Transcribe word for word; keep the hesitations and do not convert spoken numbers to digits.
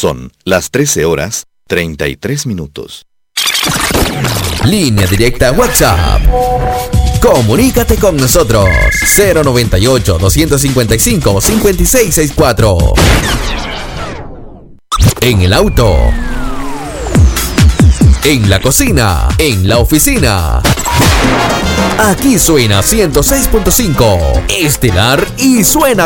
Son las trece horas treinta y tres minutos. Línea directa WhatsApp. Comunícate con nosotros. cero noventa y ocho, doscientos cincuenta y cinco, cincuenta y seis sesenta y cuatro. En el auto, en la cocina, en la oficina. Aquí suena ciento seis punto cinco Estelar y suena